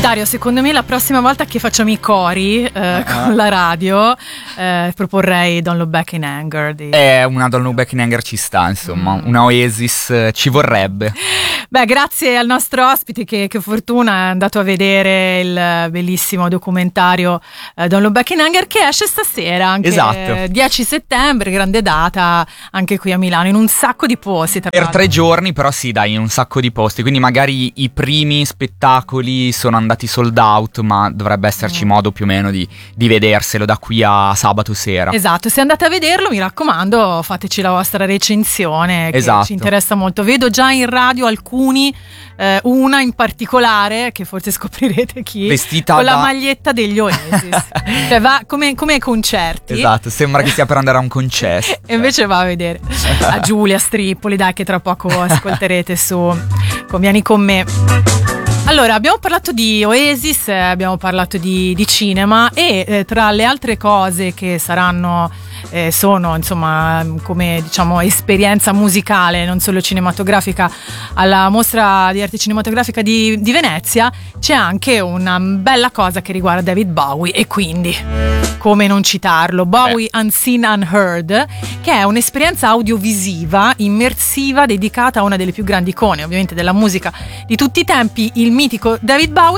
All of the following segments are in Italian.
Dario, secondo me la prossima volta che facciamo i cori con la radio proporrei Don't Look Back in Anger una Don't Look Back in Anger ci sta, insomma. Una Oasis ci vorrebbe. Beh, grazie al nostro ospite che fortuna è andato a vedere il bellissimo documentario Don't Look Back in Anger, che esce stasera anche. Esatto. 10 settembre, grande data anche qui a Milano, in un sacco di posti per 3 giorni, però sì, dai, in un sacco di posti, quindi magari i primi spettacoli sono andati sold out, ma dovrebbe esserci modo più o meno di vederselo da qui a sabato sera. Esatto, se andate a vederlo, mi raccomando, fateci la vostra recensione, che esatto. Ci interessa molto. Vedo già in radio alcuni, una in particolare, che forse scoprirete chi, vestita con la maglietta degli Oasis. Cioè va come ai concerti. Esatto, sembra che stia per andare a un concerto. E invece va a vedere a Giulia Strippoli, dai, che tra poco ascolterete su Vieni con me. Allora, abbiamo parlato di Oasis, abbiamo parlato di cinema e tra le altre cose che saranno sono insomma come diciamo esperienza musicale, non solo cinematografica, alla Mostra di Arte Cinematografica di Venezia c'è anche una bella cosa che riguarda David Bowie, e quindi come non citarlo, Bowie Unseen Unheard, che è un'esperienza audiovisiva immersiva dedicata a una delle più grandi icone ovviamente della musica di tutti i tempi, il mitico David Bowie.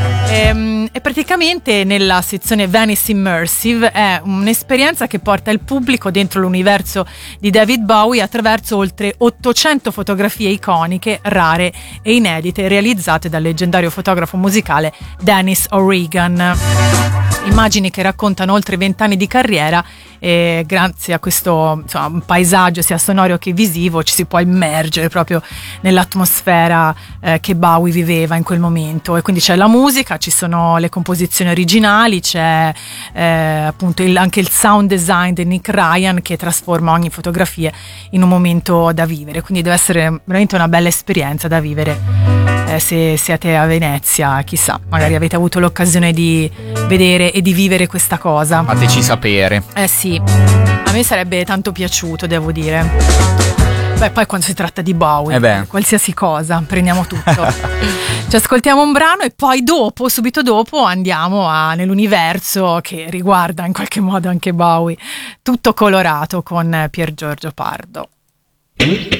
E praticamente nella sezione Venice Immersive è un'esperienza che porta il pubblico dentro l'universo di David Bowie attraverso oltre 800 fotografie iconiche, rare e inedite, realizzate dal leggendario fotografo musicale Dennis O'Regan. Immagini che raccontano oltre 20 anni di carriera, e grazie a questo paesaggio sia sonoro che visivo ci si può immergere proprio nell'atmosfera che Bowie viveva in quel momento. E quindi c'è la musica, ci sono le composizioni originali, c'è appunto anche il sound design di Nick Ryan, che trasforma ogni fotografia in un momento da vivere, quindi deve essere veramente una bella esperienza da vivere. Se siete a Venezia, chissà, magari avete avuto l'occasione di vedere e di vivere questa cosa. Fateci sapere. Sì, a me sarebbe tanto piaciuto, devo dire. Beh, poi quando si tratta di Bowie, qualsiasi cosa, prendiamo tutto. Ci ascoltiamo un brano e poi subito dopo andiamo nell'universo che riguarda in qualche modo anche Bowie, tutto colorato, con Pier Giorgio Pardo.